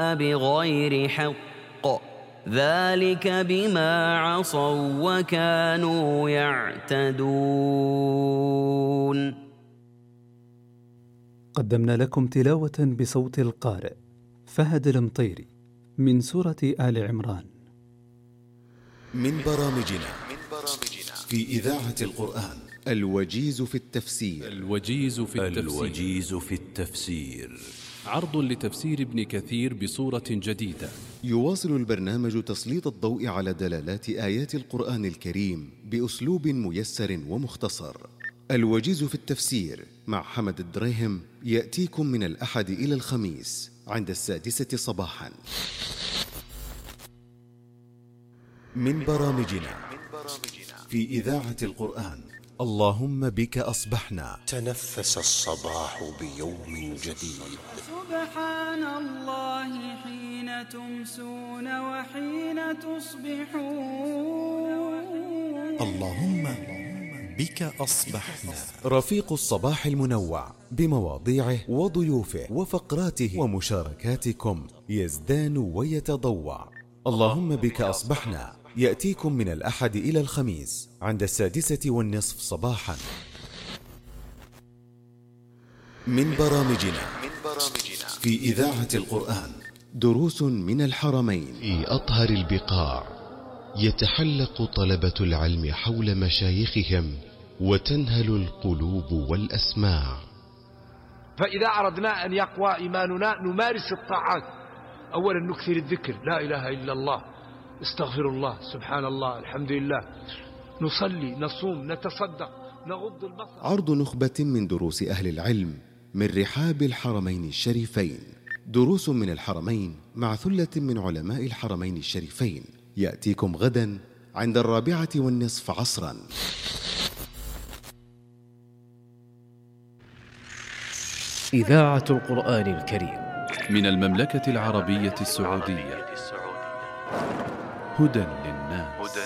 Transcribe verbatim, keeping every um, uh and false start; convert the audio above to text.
بغير حق ذلك بما عصوا وكانوا يعتدون. قدمنا لكم تلاوة بصوت القارئ فهد المطيري من سورة آل عمران. من برامجنا في إذاعة القرآن الوجيز في التفسير. الوجيز في التفسير, الوجيز في التفسير. عرض لتفسير ابن كثير بصورة جديدة. يواصل البرنامج تسليط الضوء على دلالات آيات القرآن الكريم بأسلوب ميسر ومختصر. الوجيز في التفسير مع حمد الدريهم يأتيكم من الأحد إلى الخميس عند السادسة صباحا. من برامجنا في إذاعة القرآن اللهم بك أصبحنا. تنفس الصباح بيوم جديد. سبحان الله حين تمسون وحين تصبحون. اللهم بك أصبحنا. رفيق الصباح المنوع بمواضيعه وضيوفه وفقراته ومشاركاتكم يزدان ويتضوع. اللهم بك أصبحنا يأتيكم من الأحد إلى الخميس عند السادسة والنصف صباحا. من برامجنا في إذاعة القرآن دروس من الحرمين. في أطهر البقاع يتحلق طلبة العلم حول مشايخهم وتنهل القلوب والأسماع. فإذا أردنا أن يقوى إيماننا نمارس الطاعات. أولا نكثر الذكر، لا إله إلا الله، استغفر الله، سبحان الله، الحمد لله، نصلي، نصوم، نتصدق، نغض البصر. عرض نخبة من دروس أهل العلم من رحاب الحرمين الشريفين. دروس من الحرمين مع ثلة من علماء الحرمين الشريفين يأتيكم غدا عند الرابعة والنصف عصرا. إذاعة القرآن الكريم من المملكة العربية السعودية. هدى للناس.